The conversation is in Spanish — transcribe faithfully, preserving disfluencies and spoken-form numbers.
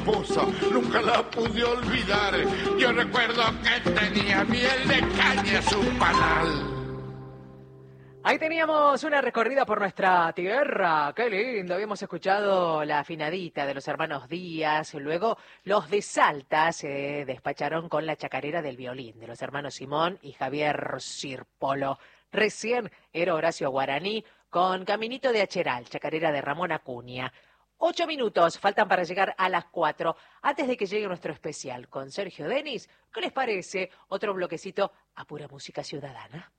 puso, nunca la pude olvidar. Yo recuerdo que tenía miel de caña su panal. Ahí teníamos una recorrida por nuestra tierra, qué lindo, habíamos escuchado la afinadita de los hermanos Díaz, luego los de Salta se despacharon con la chacarera del violín de los hermanos Simón y Javier Sirpolo. Recién era Horacio Guaraní con Caminito de Acheral, chacarera de Ramón Acuña. Ocho minutos faltan para llegar a las cuatro. Antes de que llegue nuestro especial con Sergio Denis, ¿qué les parece? Otro bloquecito a pura música ciudadana.